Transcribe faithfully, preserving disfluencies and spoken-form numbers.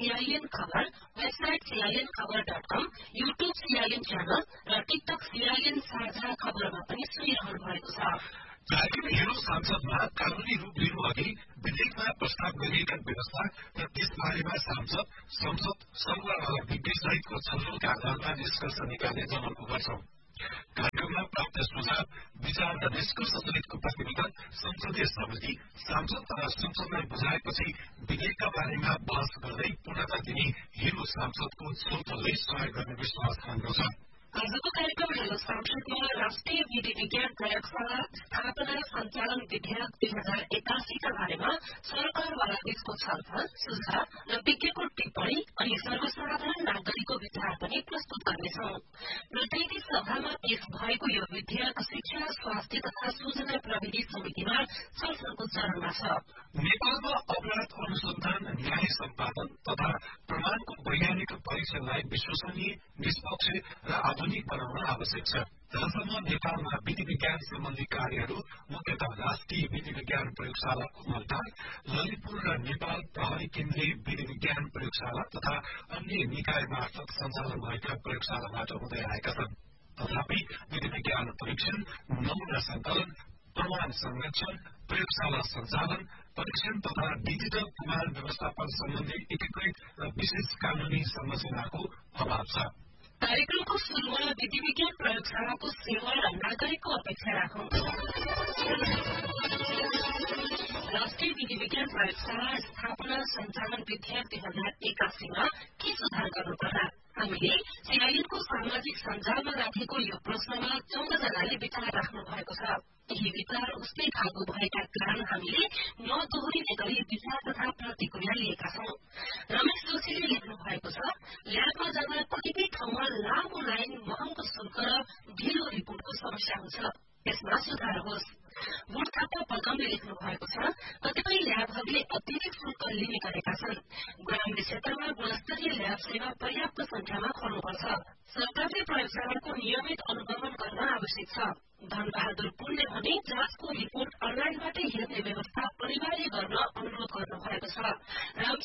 CIN खबर, website CIN खबर dot कम, YouTube CIN channel र टिकटक सीआईएन साझा खबरमा पनि सुनिरहनु भएको छ। कार्यक्रम हेलो सांसदमा कानूनी रूप लिनु अघि विधेयकमा प्रस्ताव गरिएका व्यवस्था र त्यसबारेमा सांसद, संसद, संघ विज्ञ सहितको छलफलका आधारमा निष्कर्ष निकाल्ने जमनको गर्छौं। कार्यक्रममा प्राप्त सुझाव, विचार र निष्कर्ष सहितको प्रतिवेदन संसदीय समिति, सांसद तथा संसदलाई बुझाएपछि विधेयकका बारेमा बहस गर्दै पूर्णता दिने हेलो सांसदको छलफलले सहयोग गर्ने विश्वास हाम्रो छ। आजको कार्यक्रम हेलो सांसदमा राष्ट्रिय विधि विज्ञान प्रयोगशाला स्थापना सञ्चालन विधेयक दुई हजार एकासीका बारेमा सरकारवाला बीचको छलफल, सुझाव र विज्ञको टिप्पणी अनि सर्वसाधारण नागरिकको विचार पनि प्रस्तुत गर्नेछौं। प्रतिनिधि सभामा पेश भएको यो विधेयक शिक्षा, स्वास्थ्य तथा सूचना प्रविधि समितिमा छलफलको चरणमा छ। नेपालमा अपराध अनुसन्धान, न्याय सम्पादन तथा प्रमाणको वैज्ञानिक परीक्षणलाई विश्वसनीय, निष्पक्ष र आधुनिक बनाउन आवश्यक छ। जहाँसम्म नेपालमा विधि विज्ञान सम्बन्धी कार्यहरू मुख्यतः राष्ट्रिय विधि विज्ञान प्रयोगशाला कुमलटार, ललितपुर र नेपाल प्रहरी केन्द्रीय विधि विज्ञान प्रयोगशाला तथा अन्य निकाय मार्फत सञ्चालन भएका प्रयोगशालाबाट हुँदै आएका छन्। तथापि विधि विज्ञान परीक्षण, नमूना संकलन, प्रमाण संरक्षण, प्रयोगशाला सञ्चालन, परीक्षण तथा डिजिटल प्रमाण व्यवस्थापन सम्बन्धी एकीकृत र विशेष कानूनी संरचनाको अभाव छ। कार्यक्रमको सुरुमा विधि विज्ञान प्रयोगशालाको सेवा र नागरिकको अपेक्षा राखौं। राष्ट्रिय विधि विज्ञान प्रयोगशाला स्थापना सञ्चालन विधेयक दुई हजार एकासीमा के सुधार गर्नुपर्ला? हामीले सीआईएनको सामाजिक सञ्जालमा राखेको यो प्रश्नमा चौध जनाले विचार राख्नु भएको छ। यही विचार उस्तै खालको भएका कारण हामीले नदोहोरिने गरी विचार तथा प्रतिक्रिया लिएका छौं। रमेश जोशीले लेख्नु भएको छ, ल्याबमा जाँदा कतिपय ठाउँमा लामो लाइन, महँगो शुल्क र ढिलो रिपोर्टको समस्या हुन्छ। यसमा सुधार होस्। भोट थापा पदमले लेख्नु भएको छ, कतिपय ल्याबहरूले अतिरिक्त शुल्क लिने गरेका छन्। ग्रामीण क्षेत्रमा गुणस्तरीय ल्याब सेवा पर्याप्त संख्यामा खोल्नुपर्छ। सरकारले प्रयोगशालाको नियमित अनुगमन गर्न आवश्यक छ। धनबहादुर पुनले भने जाँचको रिपोर्ट अनलाइनबाटै हेर्ने व्यवस्था अनिवार्य गर्न अनुरोध गर्नु भएको छ।